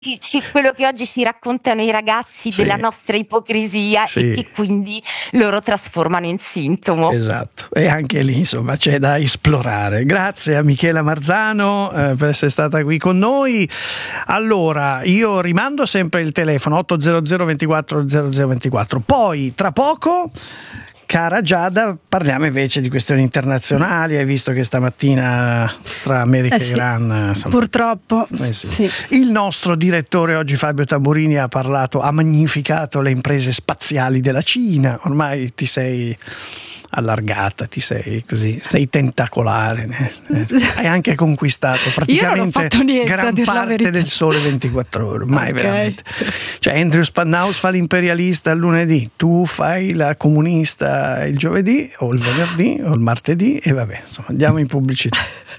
quello che oggi ci raccontano i ragazzi della nostra ipocrisia e che quindi loro trasformano in sintomo. Esatto, e anche lì insomma c'è da esplorare. Grazie a Michela Marzano per essere stata qui con noi. Allora, io rimando sempre il telefono 800 24 0024. Poi tra poco, cara Giada, parliamo invece di questioni internazionali. Hai visto che stamattina tra America e Iran, insomma, purtroppo sì. Il nostro direttore oggi, Fabio Tamburini, ha magnificato le imprese spaziali della Cina. Ormai ti sei allargata, sei tentacolare, hai anche conquistato praticamente gran parte del Sole 24 Ore, ormai veramente. Cioè Andrew Spanhaus fa l'imperialista il lunedì, tu fai la comunista il giovedì o il venerdì o il martedì e vabbè, insomma, andiamo in pubblicità.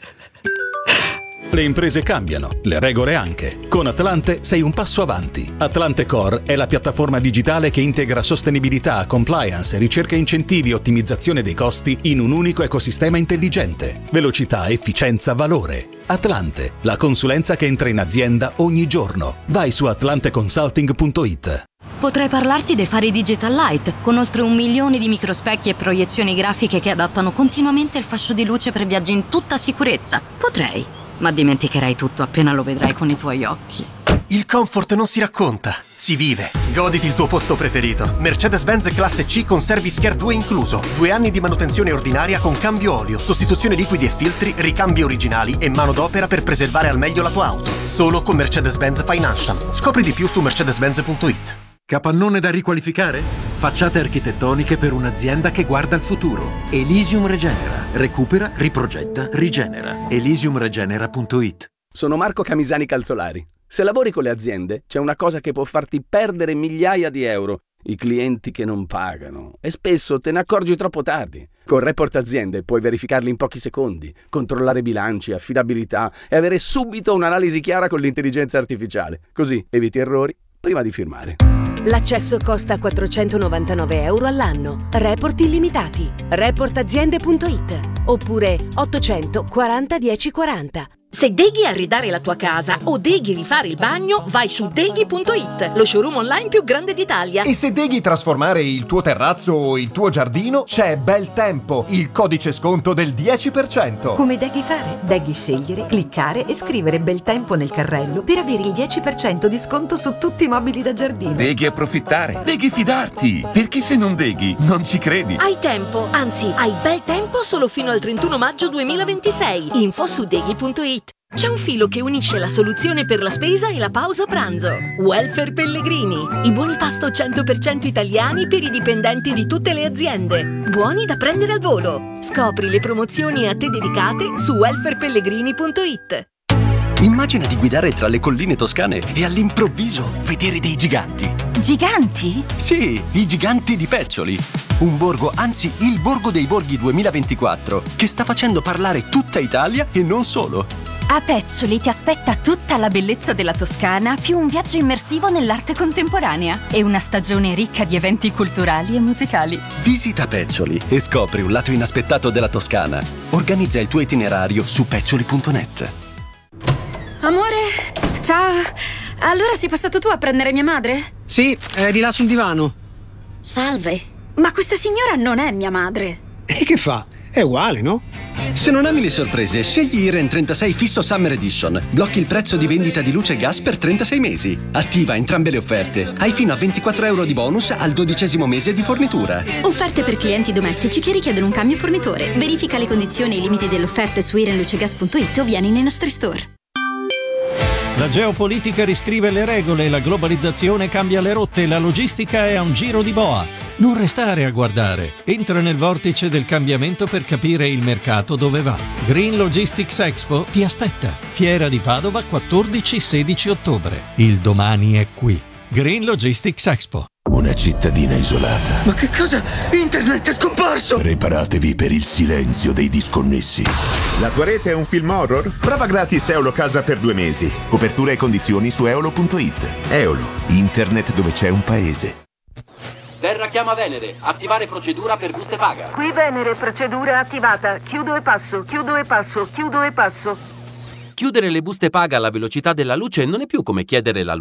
Le imprese cambiano, le regole anche. Con Atlante sei un passo avanti. Atlante Core è la piattaforma digitale che integra sostenibilità, compliance, ricerca e incentivi, ottimizzazione dei costi in un unico ecosistema intelligente. Velocità, efficienza, valore. Atlante, la consulenza che entra in azienda ogni giorno. Vai su atlanteconsulting.it. Potrei parlarti dei fari Digital Light, con oltre 1 milione di microspecchi e proiezioni grafiche che adattano continuamente il fascio di luce per viaggi in tutta sicurezza. Potrei, ma dimenticherai tutto appena lo vedrai con i tuoi occhi. Il comfort non si racconta, si vive. Goditi il tuo posto preferito. Mercedes-Benz Classe C con Service Care 2 incluso. 2 anni di manutenzione ordinaria con cambio olio, sostituzione liquidi e filtri, ricambi originali e manodopera per preservare al meglio la tua auto. Solo con Mercedes-Benz Financial. Scopri di più su mercedes-benz.it. Capannone da riqualificare? Facciate architettoniche per un'azienda che guarda al futuro. Elysium Regenera. Recupera, riprogetta, rigenera. elysiumregenera.it. Sono Marco Camisani Calzolari. Se lavori con le aziende, c'è una cosa che può farti perdere migliaia di euro. I clienti che non pagano. E spesso te ne accorgi troppo tardi. Con Report Aziende puoi verificarli in pochi secondi, controllare bilanci, affidabilità e avere subito un'analisi chiara con l'intelligenza artificiale. Così eviti errori prima di firmare. L'accesso costa 499 euro all'anno. Report illimitati. Reportaziende.it oppure 840 1040. Se deghi arredare la tua casa o deghi rifare il bagno, vai su deghi.it, lo showroom online più grande d'Italia. E se deghi trasformare il tuo terrazzo o il tuo giardino, c'è Bel Tempo, il codice sconto del 10%. Come deghi fare? Deghi scegliere, cliccare e scrivere Bel Tempo nel carrello per avere il 10% di sconto su tutti i mobili da giardino. Deghi approfittare, deghi fidarti, perché se non deghi non ci credi. Hai tempo, anzi hai bel tempo solo fino al 31 maggio 2026. Info su deghi.it. C'è un filo che unisce la soluzione per la spesa e la pausa pranzo. Welfare Pellegrini. I buoni pasto 100% italiani per i dipendenti di tutte le aziende. Buoni da prendere al volo. Scopri le promozioni a te dedicate su welfarepellegrini.it. Immagina di guidare tra le colline toscane e all'improvviso vedere dei giganti. Giganti? Sì, i giganti di Peccioli. Un borgo, anzi il Borgo dei Borghi 2024, che sta facendo parlare tutta Italia e non solo. A Peccioli ti aspetta tutta la bellezza della Toscana, più un viaggio immersivo nell'arte contemporanea e una stagione ricca di eventi culturali e musicali. Visita Peccioli e scopri un lato inaspettato della Toscana. Organizza il tuo itinerario su peccioli.net. Amore, ciao. Allora sei passato tu a prendere mia madre? Sì, è di là sul divano. Salve, ma questa signora non è mia madre. E che fa? È uguale, no? Se non ami le sorprese, scegli Iren 36 Fisso Summer Edition. Blocchi il prezzo di vendita di luce e gas per 36 mesi. Attiva entrambe le offerte. Hai fino a 24 euro di bonus al 12° mese di fornitura. Offerte per clienti domestici che richiedono un cambio fornitore. Verifica le condizioni e i limiti delle offerte su irenlucegas.it o vieni nei nostri store. La geopolitica riscrive le regole, la globalizzazione cambia le rotte, la logistica è a un giro di boa. Non restare a guardare. Entra nel vortice del cambiamento per capire il mercato dove va. Green Logistics Expo ti aspetta. Fiera di Padova 14-16 ottobre. Il domani è qui. Green Logistics Expo. Una cittadina isolata. Ma che cosa? Internet è scomparso! Preparatevi per il silenzio dei disconnessi. La tua rete è un film horror? Prova gratis Eolo Casa per 2 mesi. Copertura e condizioni su eolo.it. Eolo, internet dove c'è un paese. Terra chiama Venere. Attivare procedura per buste paga. Qui Venere, procedura attivata. Chiudo e passo, chiudo e passo, chiudo e passo. Chiudere le buste paga alla velocità della luce non è più come chiedere la